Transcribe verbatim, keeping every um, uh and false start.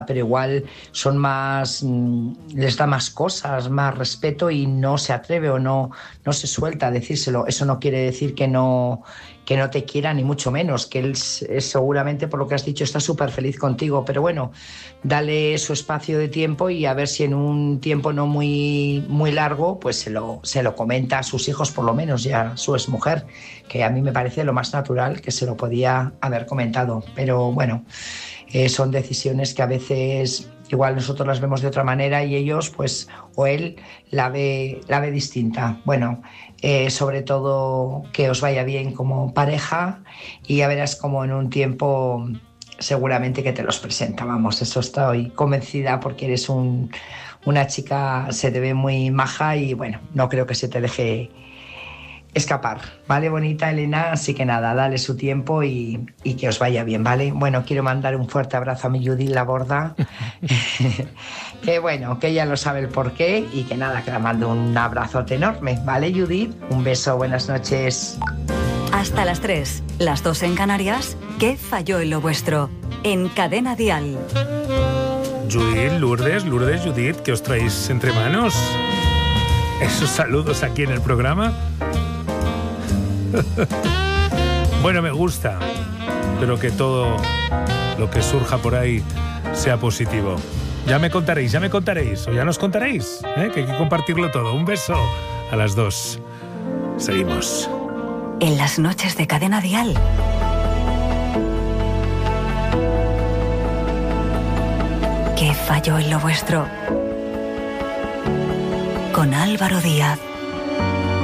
pero igual son más, les da más cosas, más respeto y no se atreve o no, no se suelta a decírselo. Eso no quiere decir que no, que no te quiera, ni mucho menos, que él es, seguramente, por lo que has dicho, está súper feliz contigo, pero bueno, dale su espacio de tiempo y a ver si en un tiempo no muy, muy largo pues se lo, se lo comenta a sus hijos, por lo menos, y a su exmujer, que a mí me parece lo más natural que se lo podía haber comentado, pero bueno, eh, son decisiones que a veces igual nosotros las vemos de otra manera y ellos, pues, o él la ve, la ve distinta. Bueno, eh, sobre todo que os vaya bien como pareja y ya verás como en un tiempo seguramente que te los presenta, vamos, eso estoy convencida porque eres un, una chica, se te ve muy maja y bueno, no creo que se te deje escapar, ¿vale, bonita Elena? Así que nada, dale su tiempo y, y que os vaya bien, ¿vale? Bueno, quiero mandar un fuerte abrazo a mi Judith Laborda, que bueno, que ella lo sabe el porqué y que nada, que la mando un abrazote enorme, ¿vale, Judith? Un beso, buenas noches. Hasta las tres, las dos en Canarias, ¿qué falló en lo vuestro? En Cadena Dial. Judith, Lourdes, Lourdes, Judith, ¿qué os traéis entre manos? Esos saludos aquí en el programa. Bueno, me gusta, pero que todo lo que surja por ahí sea positivo. Ya me contaréis, ya me contaréis, o ya nos contaréis, ¿eh? Que hay que compartirlo todo. Un beso a las dos. Seguimos. En las noches de Cadena Dial. ¿Qué falló en lo vuestro? Con Álvaro Díaz.